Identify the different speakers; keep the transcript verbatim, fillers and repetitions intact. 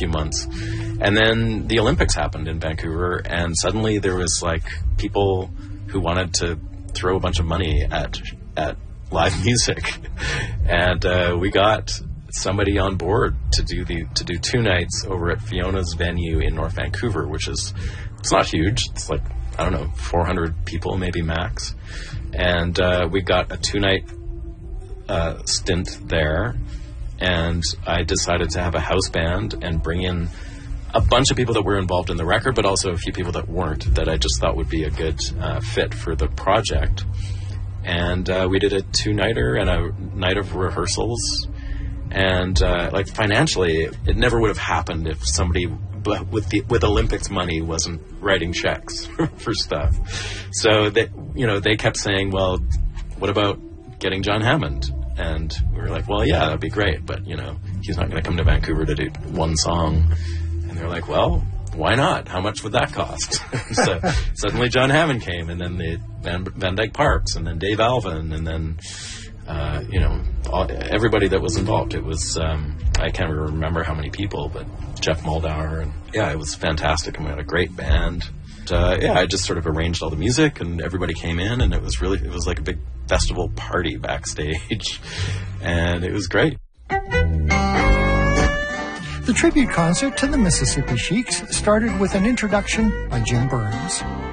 Speaker 1: few months. And then the Olympics happened in Vancouver, and suddenly there was like people who wanted to throw a bunch of money at at live music, and uh, we got somebody on board to do the to do two nights over at Fiona's venue in North Vancouver, which is it's not huge. It's like I don't know, four hundred people maybe max, and uh, we got a two night uh, stint there, and I decided to have a house band and bring in a bunch of people that were involved in the record, but also a few people that weren't, that I just thought would be a good uh, fit for the project. And uh, we did a two-nighter and a night of rehearsals. And uh, like financially, it never would have happened if somebody with the with Olympics money wasn't writing checks for stuff. So they, you know, they kept saying, "Well, what about getting John Hammond?" And we were like, "Well, yeah, that'd be great, but you know, he's not going to come to Vancouver to do one song." And they're like, "Well, why not? How much would that cost?" So suddenly John Hammond came, and then the Van, Van Dyke Parks, and then Dave Alvin, and then uh, you know all, everybody that was involved. It was um, I can't remember how many people, but Jeff Moldauer, and yeah, it was fantastic. And we had a great band. And, uh, yeah, I just sort of arranged all the music, and everybody came in, and it was really it was like a big festival party backstage, and it was great.
Speaker 2: The tribute concert to the Mississippi Sheiks started with an introduction by Jim Burns.